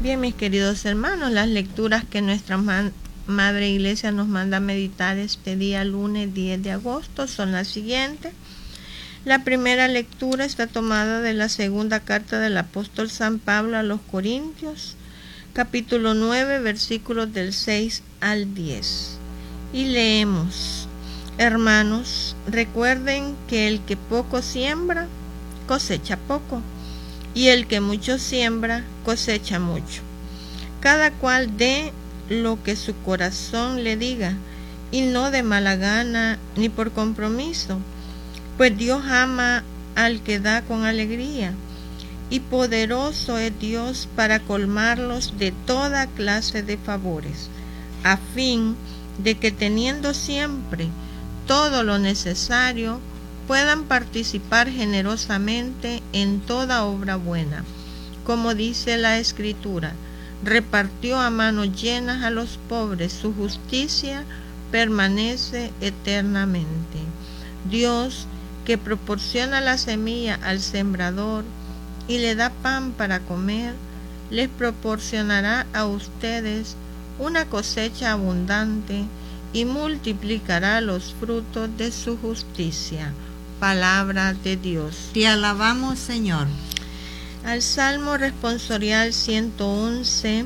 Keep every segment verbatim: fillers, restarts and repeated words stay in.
Bien, mis queridos hermanos, las lecturas que nuestra man- Madre Iglesia nos manda a meditar este día lunes diez de agosto son las siguientes. La primera lectura está tomada de la segunda carta del apóstol San Pablo a los Corintios, capítulo nueve, versículos del seis al diez. Y leemos: Hermanos, recuerden que el que poco siembra, cosecha poco, y el que mucho siembra, cosecha mucho. Cada cual dé lo que su corazón le diga, y no de mala gana ni por compromiso, pues Dios ama al que da con alegría, y poderoso es Dios para colmarlos de toda clase de favores, a fin de que teniendo siempre todo lo necesario, puedan participar generosamente en toda obra buena. Como dice la Escritura, repartió a manos llenas a los pobres, su justicia permanece eternamente. Dios, que proporciona la semilla al sembrador y le da pan para comer, les proporcionará a ustedes una cosecha abundante y multiplicará los frutos de su justicia. Palabra de Dios. Te alabamos, Señor. Al Salmo responsorial ciento once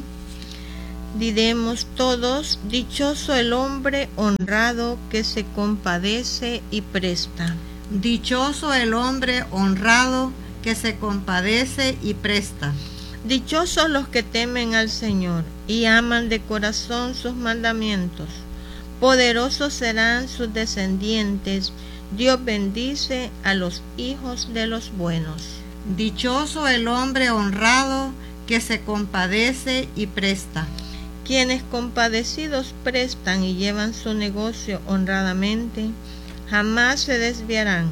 diremos todos: dichoso el hombre honrado que se compadece y presta. Dichoso el hombre honrado que se compadece y presta. Dichosos los que temen al Señor y aman de corazón sus mandamientos. Poderosos serán sus descendientes. Dios bendice a los hijos de los buenos. Dichoso el hombre honrado que se compadece y presta. Quienes compadecidos prestan y llevan su negocio honradamente, jamás se desviarán.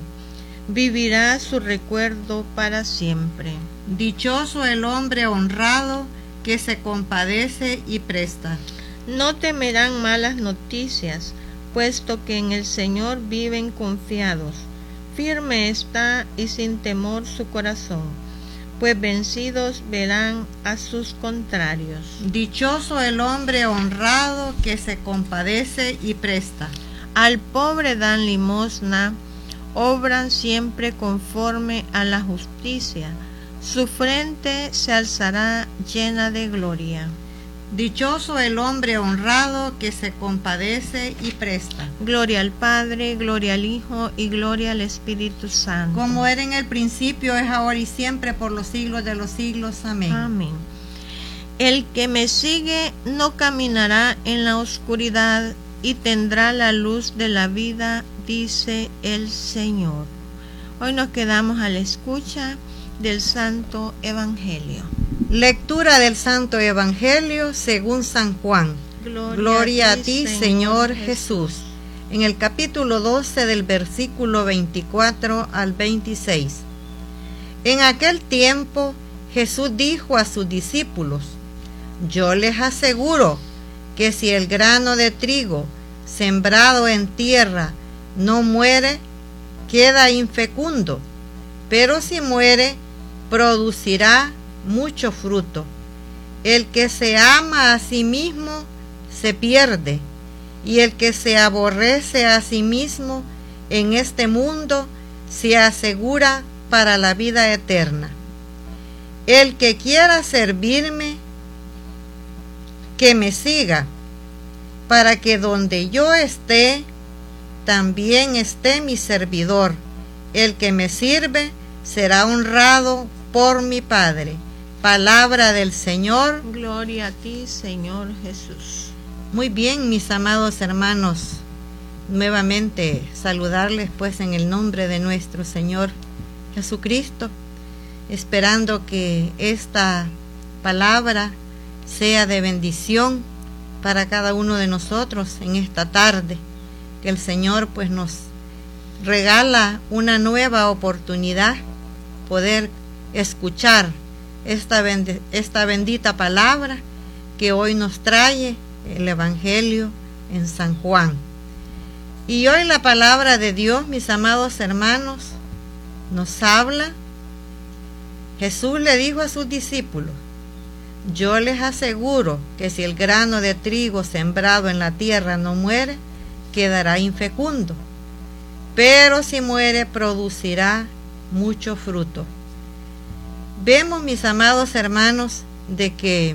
Vivirá su recuerdo para siempre. Dichoso el hombre honrado que se compadece y presta. No temerán malas noticias, puesto que en el Señor viven confiados. Firme está y sin temor su corazón, pues vencidos verán a sus contrarios. Dichoso el hombre honrado que se compadece y presta. Al pobre dan limosna, obran siempre conforme a la justicia. Su frente se alzará llena de gloria. Dichoso el hombre honrado que se compadece y presta. Gloria al Padre, gloria al Hijo y gloria al Espíritu Santo. Como era en el principio, es ahora y siempre, por los siglos de los siglos. Amén. Amén. El que me sigue no caminará en la oscuridad y tendrá la luz de la vida, dice el Señor. Hoy nos quedamos a la escucha del Santo Evangelio. Lectura del Santo Evangelio según San Juan. Gloria, Gloria a a ti, ti, Señor, Señor Jesús. Jesús. En el capítulo doce del versículo veinticuatro al veintiséis. En aquel tiempo Jesús dijo a sus discípulos: yo les aseguro que si el grano de trigo sembrado en tierra no muere, queda infecundo, pero si muere, producirá mucho fruto. El que se ama a sí mismo se pierde, y el que se aborrece a sí mismo en este mundo se asegura para la vida eterna. El que quiera servirme, que me siga, para que donde yo esté, también esté mi servidor. El que me sirve será honrado por mi Padre. Palabra del Señor. Gloria a ti, Señor Jesús. Muy bien, mis amados hermanos, nuevamente saludarles pues en el nombre de nuestro Señor Jesucristo, esperando que esta palabra sea de bendición para cada uno de nosotros en esta tarde, que el Señor pues nos regala una nueva oportunidad, poder escuchar esta, bend- esta bendita palabra que hoy nos trae el Evangelio en San Juan. Y hoy la palabra de Dios, mis amados hermanos, nos habla. Jesús le dijo a sus discípulos: yo les aseguro que si el grano de trigo sembrado en la tierra no muere, quedará infecundo, pero si muere, producirá mucho fruto. Vemos, mis amados hermanos, de que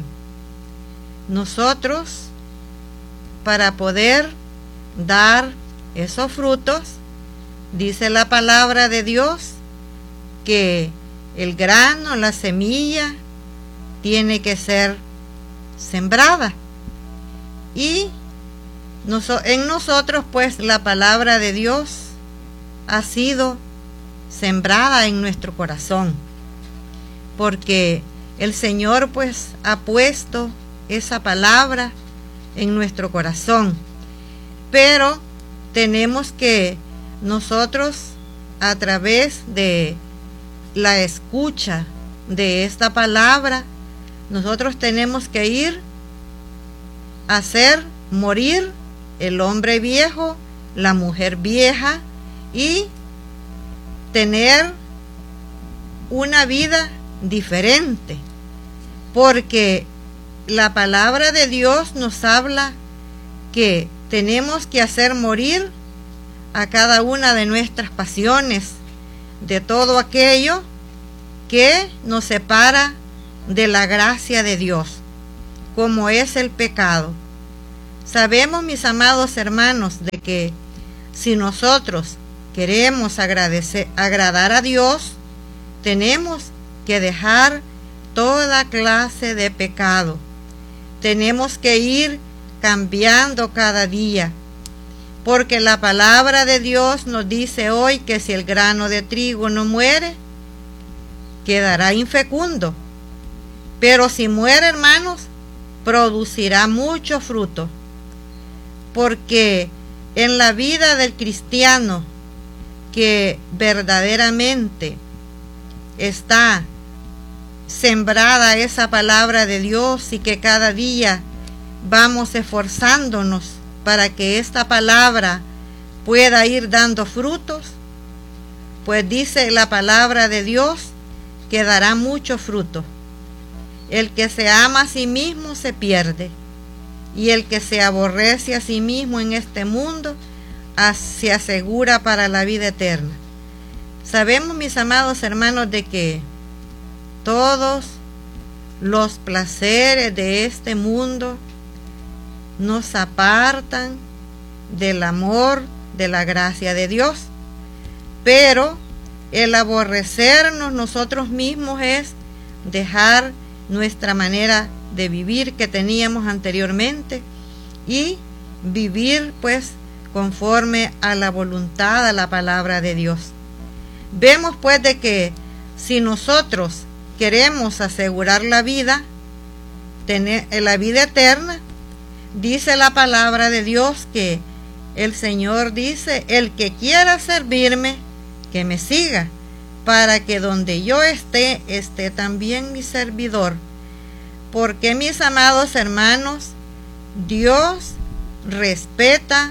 nosotros, para poder dar esos frutos, dice la palabra de Dios que el grano, la semilla, tiene que ser sembrada. Y en nosotros, pues, la palabra de Dios ha sido sembrada en nuestro corazón, porque el Señor, pues, ha puesto esa palabra en nuestro corazón. Pero tenemos que nosotros, a través de la escucha de esta palabra, nosotros tenemos que ir a hacer morir el hombre viejo, la mujer vieja, y tener una vida diferente, porque la palabra de Dios nos habla que tenemos que hacer morir a cada una de nuestras pasiones, de todo aquello que nos separa de la gracia de Dios, como es el pecado. Sabemos, mis amados hermanos, de que si nosotros queremos agradecer, agradar a Dios, tenemos que dejar toda clase de pecado. Tenemos que ir cambiando cada día, porque la palabra de Dios nos dice hoy que si el grano de trigo no muere, quedará infecundo, pero si muere, hermanos, producirá mucho fruto, porque en la vida del cristiano que verdaderamente está sembrada esa palabra de Dios y que cada día vamos esforzándonos para que esta palabra pueda ir dando frutos, pues dice la palabra de Dios que dará mucho fruto. El que se ama a sí mismo se pierde, y el que se aborrece a sí mismo en este mundo se asegura para la vida eterna. Sabemos, mis amados hermanos, de que todos los placeres de este mundo nos apartan del amor, de la gracia de Dios, pero el aborrecernos nosotros mismos es dejar nuestra manera de vivir que teníamos anteriormente y vivir, pues, conforme a la voluntad, a la palabra de Dios. Vemos, pues, de que si nosotros queremos asegurar la vida, tener la vida eterna, dice la palabra de Dios que el Señor dice: el que quiera servirme, que me siga, para que donde yo esté, esté también mi servidor. Porque, mis amados hermanos, Dios respeta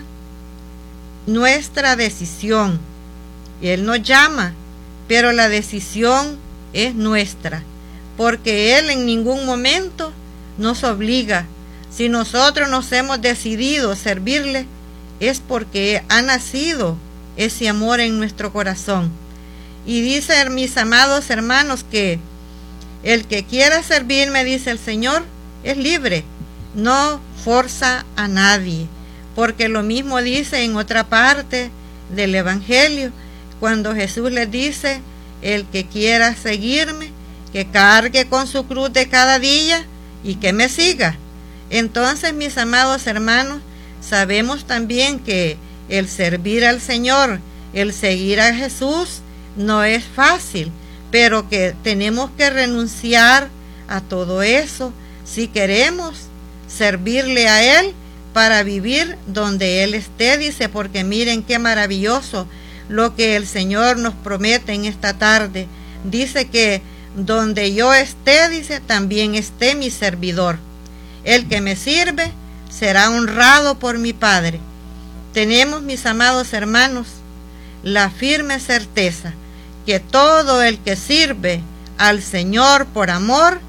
nuestra decisión. Él nos llama, pero la decisión es nuestra, porque Él en ningún momento nos obliga. Si nosotros nos hemos decidido servirle, es porque ha nacido ese amor en nuestro corazón. Y dice, mis amados hermanos, que el que quiera servirme, dice el Señor, es libre, no forza a nadie, porque lo mismo dice en otra parte del Evangelio, cuando Jesús les dice: el que quiera seguirme, que cargue con su cruz de cada día y que me siga. Entonces, mis amados hermanos, sabemos también que el servir al Señor, el seguir a Jesús, no es fácil, pero que tenemos que renunciar a todo eso si queremos servirle a Él para vivir donde Él esté, dice, porque miren qué maravilloso lo que el Señor nos promete en esta tarde. Dice que donde yo esté, dice, también esté mi servidor. El que me sirve será honrado por mi Padre. Tenemos, mis amados hermanos, la firme certeza que todo el que sirve al Señor por amor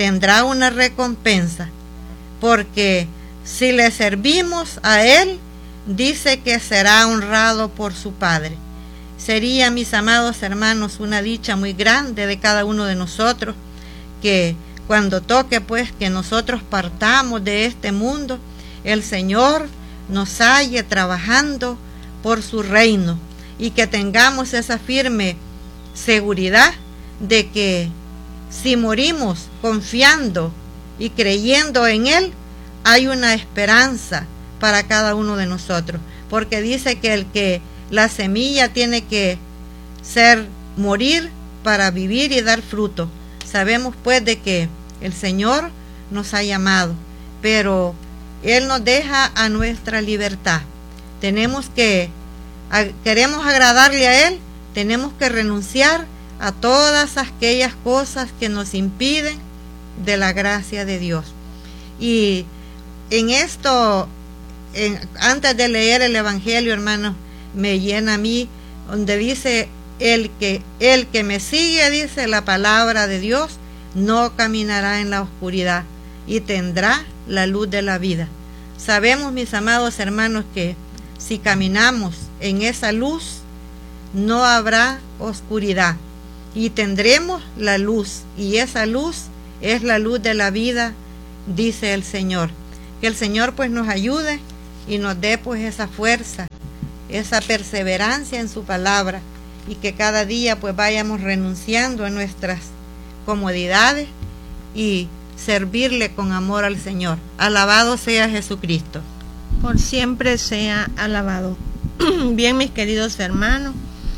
tendrá una recompensa, porque si le servimos a Él, dice que será honrado por su Padre. Sería, mis amados hermanos, una dicha muy grande de cada uno de nosotros, que cuando toque pues que nosotros partamos de este mundo, el Señor nos halle trabajando por su reino, y que tengamos esa firme seguridad de que si morimos confiando y creyendo en Él, hay una esperanza para cada uno de nosotros, porque dice que el que la semilla tiene que ser morir para vivir y dar fruto. Sabemos pues de que el Señor nos ha llamado, pero Él nos deja a nuestra libertad. Tenemos que, a, queremos agradarle a Él, tenemos que renunciar a todas aquellas cosas que nos impiden de la gracia de Dios. Y en esto, en, antes de leer el Evangelio, hermanos, me llena a mí, donde dice, el que, el que me sigue, dice la palabra de Dios, no caminará en la oscuridad y tendrá la luz de la vida. Sabemos, mis amados hermanos, que si caminamos en esa luz, no habrá oscuridad y tendremos la luz, y esa luz es la luz de la vida, dice el Señor. Que el Señor pues nos ayude y nos dé pues esa fuerza, esa perseverancia en su palabra, y que cada día pues vayamos renunciando a nuestras comodidades y servirle con amor al Señor. Alabado sea Jesucristo. Por siempre sea alabado. Bien, mis queridos hermanos,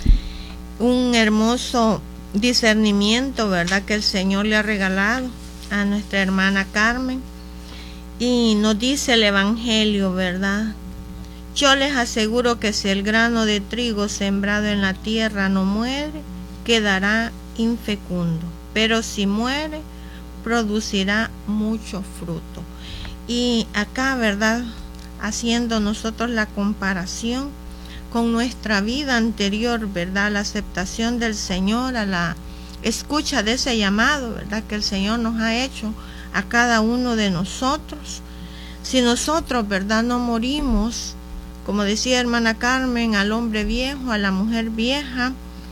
un hermoso discernimiento, ¿verdad?, que el Señor le ha regalado a nuestra hermana Carmen. Y nos dice el Evangelio, ¿verdad? Yo les aseguro que si el grano de trigo sembrado en la tierra no muere, quedará infecundo, pero si muere, producirá mucho fruto. Y acá, ¿verdad?, haciendo nosotros la comparación con nuestra vida anterior, ¿verdad?, la aceptación del Señor, a la escucha de ese llamado, ¿verdad?, que el Señor nos ha hecho a cada uno de nosotros. Si nosotros, ¿verdad?, no morimos, como decía hermana Carmen, al hombre viejo, a la mujer vieja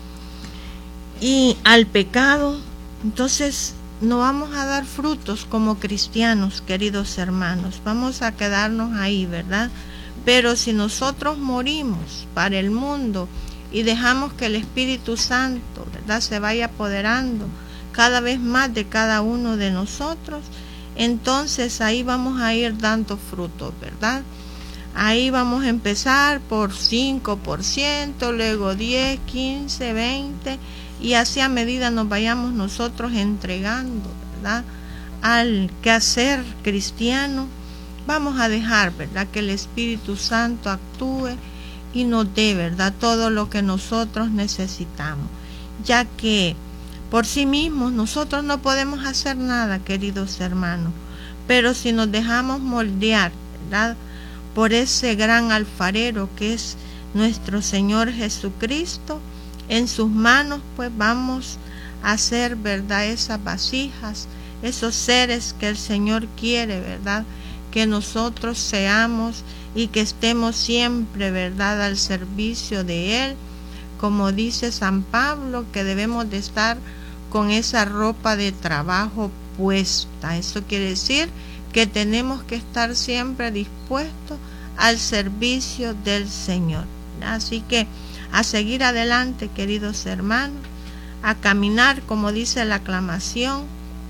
y al pecado, entonces no vamos a dar frutos como cristianos, queridos hermanos. Vamos a quedarnos ahí, ¿verdad? Pero si nosotros morimos para el mundo y dejamos que el Espíritu Santo, ¿verdad?, se vaya apoderando cada vez más de cada uno de nosotros, entonces ahí vamos a ir dando frutos, ¿verdad? Ahí vamos a empezar por cinco por ciento, luego diez, quince, veinte, y así a medida nos vayamos nosotros entregando, ¿verdad?, al quehacer cristiano, vamos a dejar, ¿verdad?, que el Espíritu Santo actúe y nos dé, ¿verdad?, todo lo que nosotros necesitamos, ya que por sí mismos nosotros no podemos hacer nada, queridos hermanos, pero si nos dejamos moldear, ¿verdad?, por ese gran alfarero que es nuestro Señor Jesucristo, en sus manos pues vamos a hacer, ¿verdad?, esas vasijas, esos seres que el Señor quiere, ¿verdad?, que nosotros seamos y que estemos siempre, ¿verdad?, al servicio de Él, como dice San Pablo, que debemos de estar con esa ropa de trabajo puesta. Eso quiere decir que tenemos que estar siempre dispuestos al servicio del Señor. Así que a seguir adelante, queridos hermanos, a caminar, como dice la aclamación,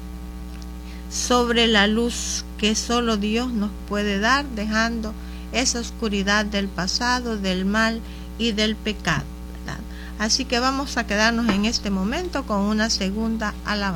sobre la luz que solo Dios nos puede dar, dejando esa oscuridad del pasado, del mal y del pecado, ¿verdad? Así que vamos a quedarnos en este momento con una segunda alabanza.